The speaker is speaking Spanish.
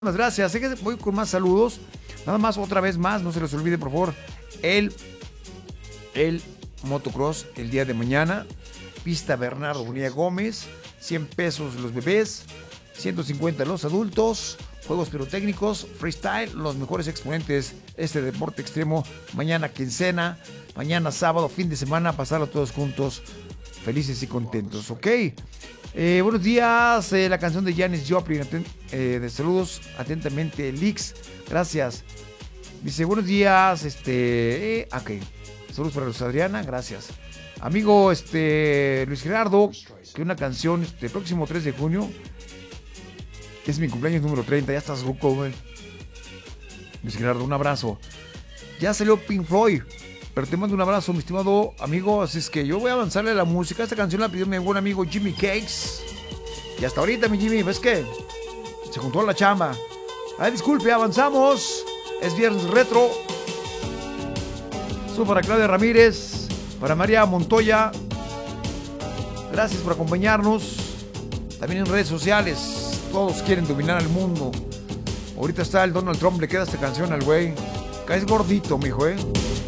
Muchas gracias. Sé que voy con más saludos. Nada más, otra vez más, no se les olvide, por favor, el motocross el día de mañana. Pista Bernardo Bonilla Gómez, 100 pesos los bebés, 150 los adultos, juegos pirotécnicos, freestyle, los mejores exponentes de este deporte extremo. Mañana quincena, mañana sábado, fin de semana, pasarlo todos juntos, felices y contentos, ¿ok? Buenos días, la canción de Janis Joplin, de saludos atentamente, Lix, gracias. Dice, buenos días, ok, saludos para Luz Adriana, gracias. Amigo, Luis Gerardo, que una canción, próximo 3 de junio, es mi cumpleaños número 30, ya estás ruco, güey. Luis Gerardo, un abrazo. Ya salió Pink Floyd, pero te mando un abrazo, mi estimado amigo. Así es que yo voy a avanzarle a la música. Esta canción la pidió mi buen amigo Jimmy Cakes. Y hasta ahorita, mi Jimmy, ¿ves qué? Se juntó a la chamba. Ay, disculpe, avanzamos. Es viernes retro. Esto para Claudia Ramírez, para María Montoya. Gracias por acompañarnos. También en redes sociales. Todos quieren dominar el mundo. Ahorita está el Donald Trump, le queda esta canción al güey. Caes gordito, mijo,